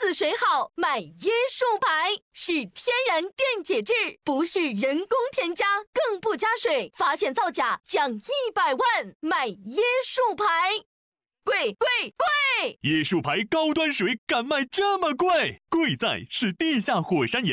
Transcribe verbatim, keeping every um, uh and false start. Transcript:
死水好，买椰树牌，是天然电解质，不是人工添加，更不加水，发现造假奖一百万，买椰树牌。贵贵贵！ 椰树牌高端水敢卖这么贵？贵在是地下火山岩。